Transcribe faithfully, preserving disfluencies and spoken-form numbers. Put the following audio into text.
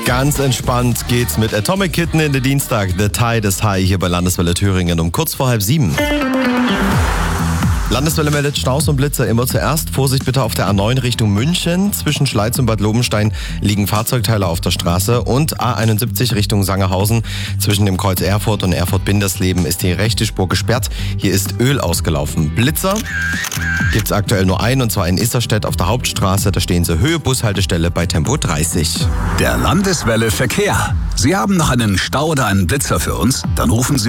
Ganz entspannt geht's mit Atomic Kitten in den Dienstag. The Tide is High hier bei Landeswelle Thüringen um kurz vor halb sieben. Landeswelle meldet Staus und Blitzer immer zuerst. Vorsicht bitte auf der A neun Richtung München. Zwischen Schleiz und Bad Lobenstein liegen Fahrzeugteile auf der Straße. Und A einundsiebzig Richtung Sangerhausen. Zwischen dem Kreuz Erfurt und Erfurt-Bindersleben ist die rechte Spur gesperrt. Hier ist Öl ausgelaufen. Blitzer gibt's aktuell nur einen, und zwar in Isserstedt auf der Hauptstraße. Da stehen sie Höhe Bushaltestelle bei Tempo dreißig. Der Landeswelle Verkehr. Sie haben noch einen Stau oder einen Blitzer für uns? Dann rufen Sie